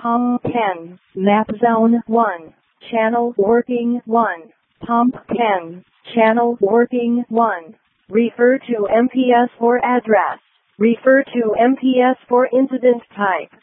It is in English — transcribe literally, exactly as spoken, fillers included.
COM ten, map zone one, channel working one, pump ten, channel working one. Refer to M P S for address. Refer to M P S for incident type.